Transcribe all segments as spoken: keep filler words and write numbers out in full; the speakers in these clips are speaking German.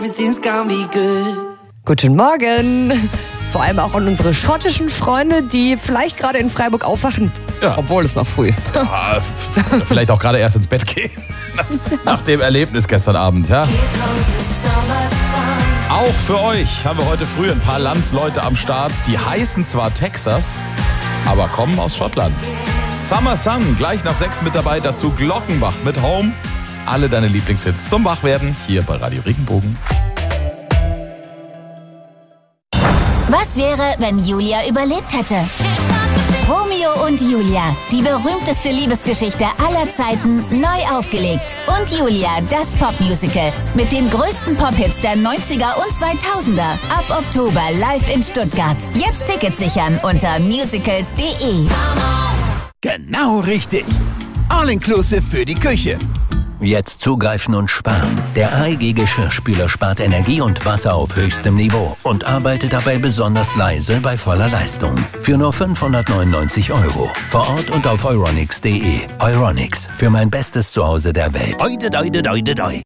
Guten Morgen. Vor allem auch an unsere schottischen Freunde, die vielleicht gerade in Freiburg aufwachen. Ja. Obwohl es noch früh. Ja, vielleicht auch gerade erst ins Bett gehen. Nach dem Erlebnis gestern Abend, ja. Auch für euch haben wir heute früh ein paar Landsleute am Start. Die heißen zwar Texas, aber kommen aus Schottland. Summer Sun, gleich nach sechs mit dabei. Dazu Glockenbach mit Home. Alle deine Lieblingshits zum Wachwerden hier bei Radio Regenbogen. Was wäre, wenn Julia überlebt hätte? Romeo und Julia, die berühmteste Liebesgeschichte aller Zeiten, neu aufgelegt. Und Julia, das Popmusical mit den größten Pop-Hits der neunziger und zweitausender. Ab Oktober live in Stuttgart. Jetzt Tickets sichern unter musicals punkt de. Genau richtig. All-inclusive für die Küche. Jetzt zugreifen und sparen. Der A E G Geschirrspüler spart Energie und Wasser auf höchstem Niveau und arbeitet dabei besonders leise bei voller Leistung. Für nur fünfhundertneunundneunzig Euro. Vor Ort und auf euronics punkt de. Euronics, für mein bestes Zuhause der Welt. Oide, oide, oide, oide.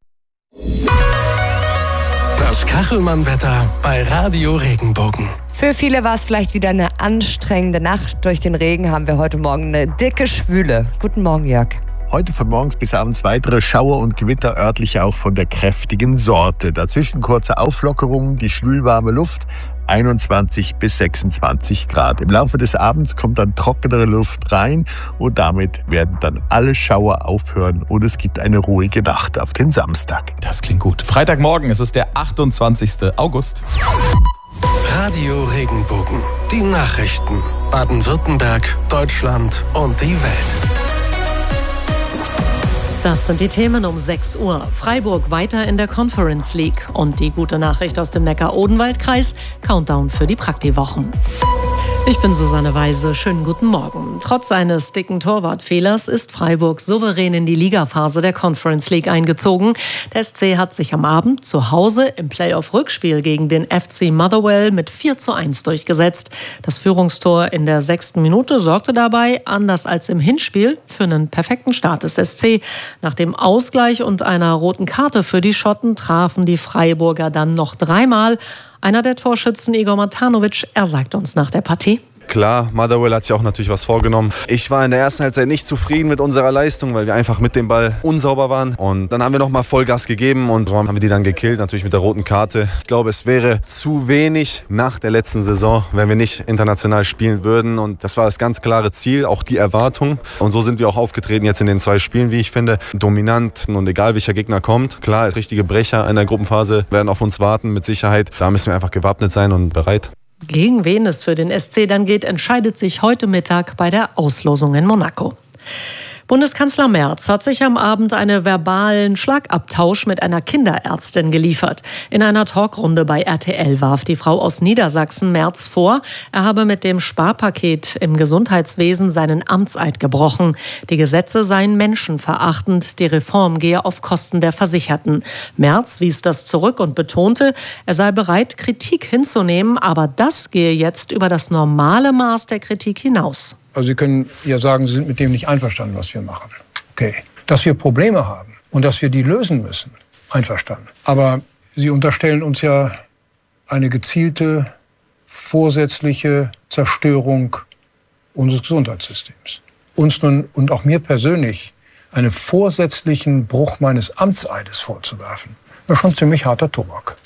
Das Kachelmann-Wetter bei Radio Regenbogen. Für viele war es vielleicht wieder eine anstrengende Nacht. Durch den Regen haben wir heute Morgen eine dicke Schwüle. Guten Morgen, Jörg. Heute von morgens bis abends weitere Schauer und Gewitter, örtlich auch von der kräftigen Sorte. Dazwischen kurze Auflockerungen, die schwülwarme Luft, einundzwanzig bis sechsundzwanzig Grad. Im Laufe des Abends kommt dann trockenere Luft rein und damit werden dann alle Schauer aufhören und es gibt eine ruhige Nacht auf den Samstag. Das klingt gut. Freitagmorgen, es ist der achtundzwanzigster August. Radio Regenbogen, die Nachrichten. Baden-Württemberg, Deutschland und die Welt. Das sind die Themen um sechs Uhr. Freiburg weiter in der Conference League. Und die gute Nachricht aus dem Neckar-Odenwald-Kreis: Countdown für die Praktiwochen. Ich bin Susanne Weise. Schönen guten Morgen. Trotz eines dicken Torwartfehlers ist Freiburg souverän in die Ligaphase der Conference League eingezogen. Der S C hat sich am Abend zu Hause im Playoff-Rückspiel gegen den F C Motherwell mit vier zu eins durchgesetzt. Das Führungstor in der sechsten Minute sorgte dabei, anders als im Hinspiel, für einen perfekten Start des S C. Nach dem Ausgleich und einer roten Karte für die Schotten trafen die Freiburger dann noch dreimal. Einer der Torschützen, Igor Matanovic, er sagt uns nach der Partie: Klar, Motherwell hat sich auch natürlich was vorgenommen. Ich war in der ersten Halbzeit nicht zufrieden mit unserer Leistung, weil wir einfach mit dem Ball unsauber waren. Und dann haben wir nochmal Vollgas gegeben und so haben wir die dann gekillt, natürlich mit der roten Karte. Ich glaube, es wäre zu wenig nach der letzten Saison, wenn wir nicht international spielen würden. Und das war das ganz klare Ziel, auch die Erwartung. Und so sind wir auch aufgetreten jetzt in den zwei Spielen, wie ich finde. Dominant und egal welcher Gegner kommt. Klar, richtige Brecher in der Gruppenphase werden auf uns warten, mit Sicherheit. Da müssen wir einfach gewappnet sein und bereit. Gegen wen es für den S C dann geht, entscheidet sich heute Mittag bei der Auslosung in Monaco. Bundeskanzler Merz hat sich am Abend einen verbalen Schlagabtausch mit einer Kinderärztin geliefert. In einer Talkrunde bei R T L warf die Frau aus Niedersachsen Merz vor, er habe mit dem Sparpaket im Gesundheitswesen seinen Amtseid gebrochen. Die Gesetze seien menschenverachtend, die Reform gehe auf Kosten der Versicherten. Merz wies das zurück und betonte, er sei bereit, Kritik hinzunehmen, aber das gehe jetzt über das normale Maß der Kritik hinaus. Also Sie können ja sagen, Sie sind mit dem nicht einverstanden, was wir machen. Okay. Dass wir Probleme haben und dass wir die lösen müssen, einverstanden. Aber Sie unterstellen uns ja eine gezielte, vorsätzliche Zerstörung unseres Gesundheitssystems. Uns nun und auch mir persönlich einen vorsätzlichen Bruch meines Amtseides vorzuwerfen, das ist schon ziemlich harter Tobak.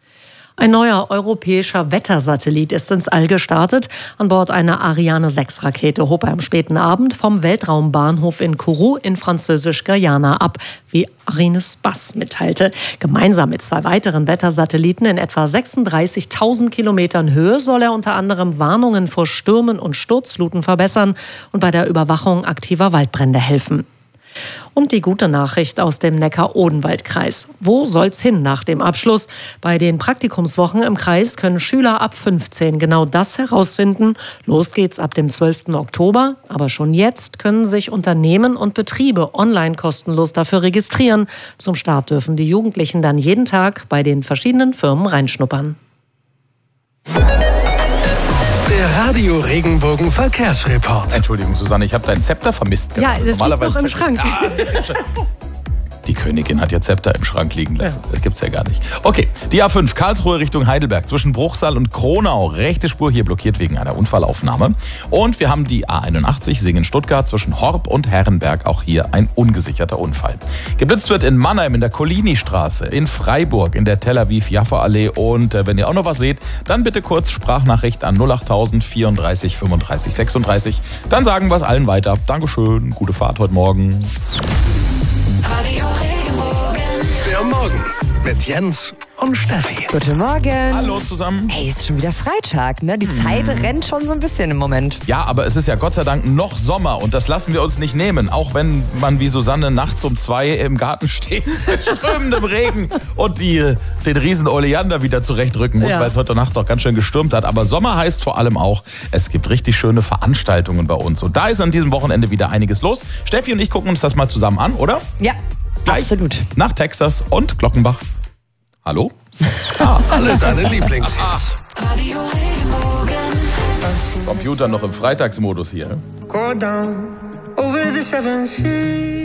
Ein neuer europäischer Wettersatellit ist ins All gestartet. An Bord einer Ariane sechs Rakete hob er am späten Abend vom Weltraumbahnhof in Kourou in Französisch-Guyana ab, wie Arinespace mitteilte. Gemeinsam mit zwei weiteren Wettersatelliten in etwa sechsunddreißigtausend Kilometern Höhe soll er unter anderem Warnungen vor Stürmen und Sturzfluten verbessern und bei der Überwachung aktiver Waldbrände helfen. Und die gute Nachricht aus dem Neckar-Odenwald-Kreis. Wo soll's hin nach dem Abschluss? Bei den Praktikumswochen im Kreis können Schüler ab fünfzehn genau das herausfinden. Los geht's ab dem zwölften Oktober. Aber schon jetzt können sich Unternehmen und Betriebe online kostenlos dafür registrieren. Zum Start dürfen die Jugendlichen dann jeden Tag bei den verschiedenen Firmen reinschnuppern. Der Radio Regenbogen Verkehrsreport. Entschuldigung, Susanne, ich habe dein Zepter vermisst. Ja, das liegt noch im Schrank. Ja, Die Königin hat ihr Zepter im Schrank liegen lassen. Ja. Das gibt's ja gar nicht. Okay, die A fünf, Karlsruhe Richtung Heidelberg, zwischen Bruchsal und Kronau. Rechte Spur hier blockiert wegen einer Unfallaufnahme. Und wir haben die A einundachtzig, Singen-Stuttgart, zwischen Horb und Herrenberg. Auch hier ein ungesicherter Unfall. Geblitzt wird in Mannheim in der Collini-Straße, in Freiburg in der Tel Aviv-Jaffa-Allee. Und äh, wenn ihr auch noch was seht, dann bitte kurz Sprachnachricht an null achttausend vierunddreißig fünfunddreißig sechsunddreißig. Dann sagen wir es allen weiter. Dankeschön, gute Fahrt heute Morgen. Der Morgen mit Jens und Steffi. Guten Morgen. Hallo zusammen. Hey, ist schon wieder Freitag, ne? Die Zeit hm. rennt schon so ein bisschen im Moment. Ja, aber es ist ja Gott sei Dank noch Sommer und das lassen wir uns nicht nehmen. Auch wenn man wie Susanne nachts um zwei im Garten steht mit strömendem Regen und die, den riesen Oleander wieder zurechtrücken muss, ja. weil es heute Nacht doch ganz schön gestürmt hat. Aber Sommer heißt vor allem auch, es gibt richtig schöne Veranstaltungen bei uns. Und da ist an diesem Wochenende wieder einiges los. Steffi und ich gucken uns das mal zusammen an, oder? Ja, Gleich absolut. Nach Texas und Glockenbach. Hallo? Ah, alle deine Lieblingshits. Computer noch im Freitagsmodus hier. Go down over the seven seas.